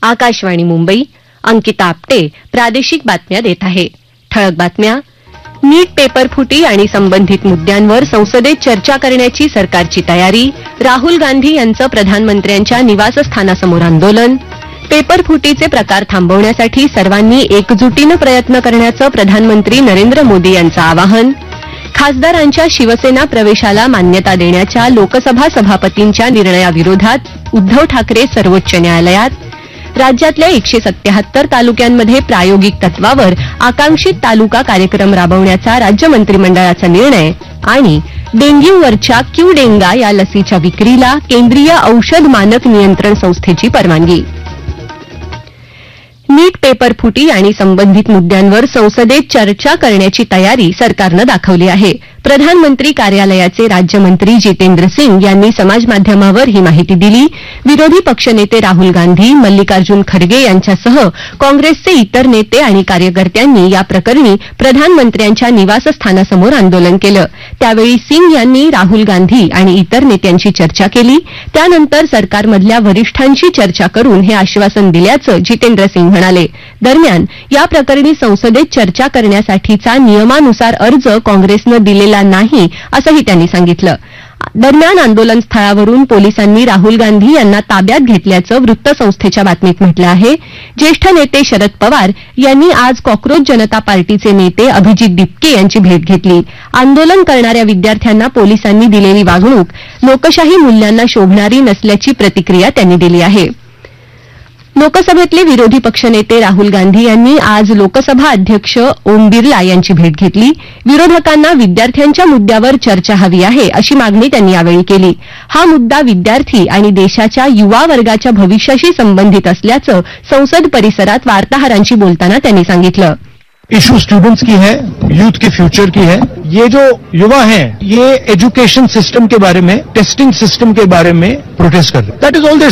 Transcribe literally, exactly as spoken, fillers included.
आकाशवाणी मुंबई. अंकिता आपटे प्रादेशिक बातम्या देत आहे. ठळक बातम्या. नीट पेपर फुटी आणि संबंधित मुद्द्यांवर संसदेत चर्चा करण्याची सरकारची तयारी. राहुल गांधी यांचं प्रधानमंत्र्यांच्या निवासस्थानासमोर आंदोलन. पेपर फुटीचे प्रकार थांबवण्यासाठी सर्वांनी एकजुटीनं प्रयत्न करण्याचं प्रधानमंत्री नरेंद्र मोदी यांचं आवाहन. खासदारांच्या शिवसेना प्रवेशाला मान्यता देण्याच्या लोकसभा सभापतींच्या निर्णयाविरोधात उद्धव ठाकरे सर्वोच्च न्यायालयात. राज्यातल्या एकशे सत्याहत्तर तालुक्यांमध्ये प्रायोगिक तत्वावर आकांक्षित तालुका कार्यक्रम राबवण्याचा राज्य मंत्रिमंडळाचा निर्णय. आणि डेंग्यूवरच्या क्यू डेंगा या लसीच्या विक्रीला केंद्रीय औषध मानक नियंत्रण संस्थेची परवानगी. नीट पेपर फुटी आणि संबंधित मुद्द्यांवर संसदेत चर्चा करण्याची तयारी सरकारनं दाखवली आहे. प्रधानमंत्री कार्यालयाचे राज्यमंत्री जितेंद्र सिंग यांनी समाजमाध्यमावर ही माहिती दिली. विरोधी पक्षनेते राहुल गांधी, मल्लिकार्जुन खरगे यांच्यासह काँग्रेसचे इतर नेते आणि कार्यकर्त्यांनी या प्रकरणी प्रधानमंत्र्यांच्या निवासस्थानासमोर आंदोलन केलं. त्यावेळी सिंग यांनी राहुल गांधी आणि इतर नेत्यांची चर्चा केली. त्यानंतर सरकारमधल्या वरिष्ठांशी चर्चा करून हे आश्वासन दिल्याचं जितेंद्र सिंग म्हणाले. दरम्यान या प्रकरणी संसदेत चर्चा करण्यासाठीचा नियमानुसार अर्ज काँग्रेसनं दिलेला नाही असंही त्यांनी सांगितलं. दरम्यान आंदोलनस्थळावरून पोलिसांनी राहुल गांधी यांना ताब्यात घेतल्याचं वृत्तसंस्थेच्या बातमीत म्हटलं आहे. ज्येष्ठ नेते शरद पवार यांनी आज कॉक्रोच जनता पार्टीचे नेते अभिजित दिपके यांची भेट घेतली. आंदोलन करणाऱ्या विद्यार्थ्यांना पोलिसांनी दिलेली वागणूक लोकशाही मूल्यांना शोभणारी नसल्याची प्रतिक्रिया त्यांनी दिली आहे. लोकसभेतले विरोधी पक्षनेते राहुल गांधी यांनी आज लोकसभा अध्यक्ष ओम बिर्ला यांची भेट घेतली. विरोधकांना विद्यार्थ्यांच्या मुद्द्यावर चर्चा हवी आहे अशी मागणी त्यांनी यावेळी केली. हा मुद्दा विद्यार्थी आणि देशाच्या युवा वर्गाच्या भविष्याशी संबंधित असल्याचं संसद परिसरात वार्ताहरांशी बोलताना त्यांनी सांगितलं. इशू स्टूडेंट्स की है, यूथ के फ्यूचर की है. ये जो युवा हैं, ये एजुकेशन सिस्टम के बारे में, टेस्टिंग सिस्टम के बारे में प्रोटेस्ट कर रहे हैं. That is all there